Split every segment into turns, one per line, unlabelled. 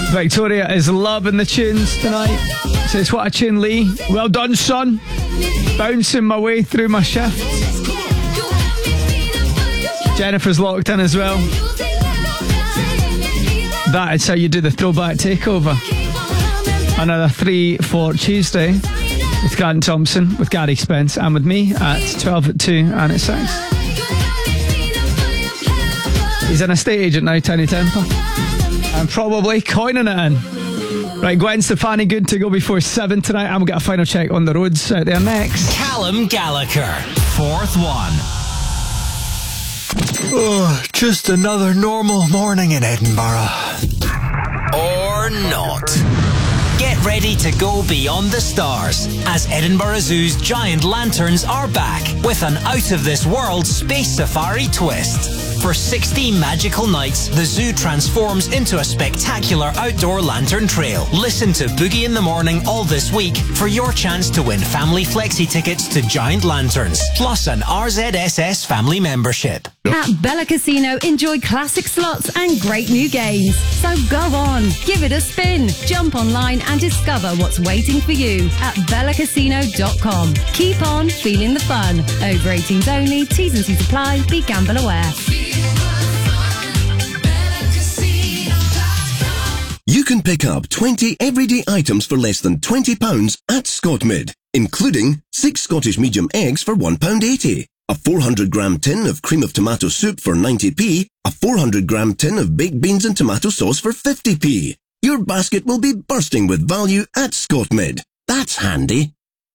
Victoria is loving the tunes tonight. Says, what a tune, Lee. Well done, son. Bouncing my way through my shift. Jennifer's locked in as well. That is how you do the throwback takeover. Another 3 for Tuesday with Grant Thompson, with Gary Spence, and with me at 12 at 2 and at 6. He's an estate agent now, Tiny Temper, and probably coining it in. Right, Gwen Stefani good to go before 7 tonight, and we'll get a final check on the roads out there next.
Callum Gallagher, fourth one.
Oh, just another normal morning in Edinburgh.
Or not. Get ready to go beyond the stars as Edinburgh Zoo's giant lanterns are back with an out-of-this-world space safari twist. For 60 magical nights, the zoo transforms into a spectacular outdoor lantern trail. Listen to Boogie in the Morning all this week for your chance to win family flexi tickets to giant lanterns, plus an RZSS family membership.
At Bella Casino, enjoy classic slots and great new games. So go on, give it a spin. Jump online and discover what's waiting for you at bellacasino.com. Keep on feeling the fun. Over 18s only, T's and C's apply, be gamble aware.
You can pick up 20 everyday items for less than £20 at Scotmid, including 6 Scottish medium eggs for £1.80, a 400-gram tin of cream of tomato soup for 90p, a 400-gram tin of baked beans and tomato sauce for 50p. Your basket will be bursting with value at Scotmid. That's handy.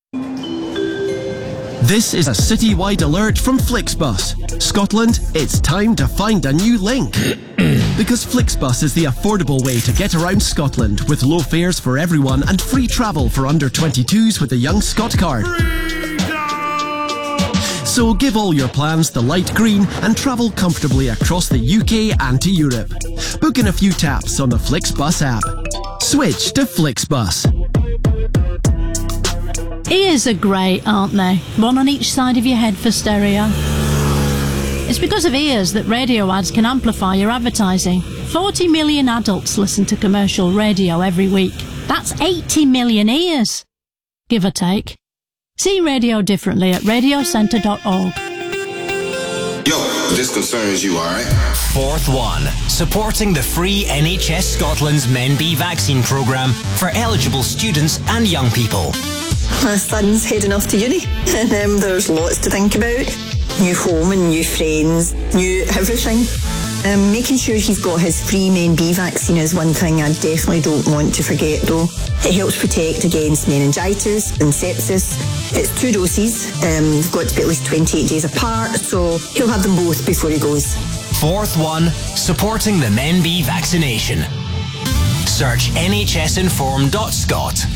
This is a citywide alert from Flixbus. Scotland, it's time to find a new link. Because Flixbus is the affordable way to get around Scotland, with low fares for everyone and free travel for under 22s with the Young Scot card. So give all your plans the light green and travel comfortably across the UK and to Europe. Book in a few taps on the Flixbus app. Switch to Flixbus.
Ears are great, aren't they? One on each side of your head for stereo. It's because of ears that radio ads can amplify your advertising. 40 million adults listen to commercial radio every week. That's 80 million ears, give or take. See radio differently at radiocentre.org.
Yo, this concerns you, alright?
Fourth one, supporting the free NHS Scotland's Men B vaccine programme for eligible students and young people.
My son's heading off to uni, and there's lots to think about. New home and new friends, new everything. Making sure he's got his free Men B vaccine is one thing I definitely don't want to forget though. It helps protect against meningitis and sepsis. It's 2 doses, they've got to be at least 28 days apart, so he'll have them both before he goes.
Fourth one, supporting the Men B vaccination. Search nhsinform.scot.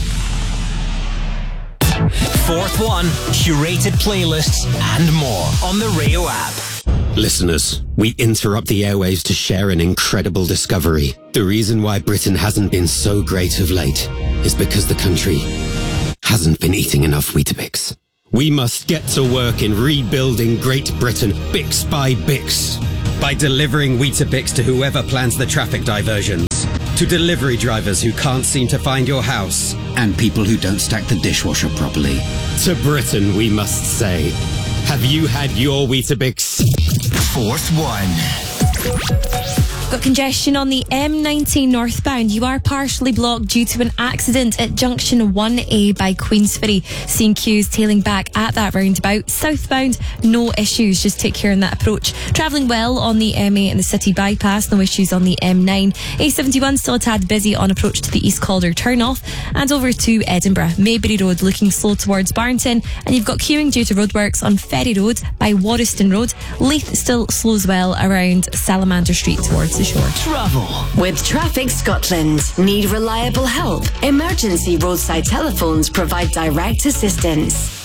Fourth one, curated playlists and more on the Rayo app.
Listeners, we interrupt the airwaves to share an incredible discovery. The reason why Britain hasn't been so great of late is because the country hasn't been eating enough Weetabix. We must get to work in rebuilding Great Britain bix by bix. By delivering Weetabix to whoever plans the traffic diversions, to delivery drivers who can't seem to find your house,
and people who don't stack the dishwasher properly.
To Britain, we must say, have you had your Weetabix?
Fourth one.
Got congestion on the M19 northbound. You are partially blocked due to an accident at junction 1A by Queensferry. Seeing queues tailing back at that roundabout. Southbound, no issues. Just take care on that approach. Travelling well on the M8 and the city bypass. No issues on the M9. A71 still a tad busy on approach to the East Calder turn-off. And over to Edinburgh. Maybury Road looking slow towards Barnton. And you've got queuing due to roadworks on Ferry Road by Warriston Road. Leith still slow as well around Salamander Street towards the shore.
Travel with Traffic Scotland. Need reliable help? Emergency roadside telephones provide direct assistance.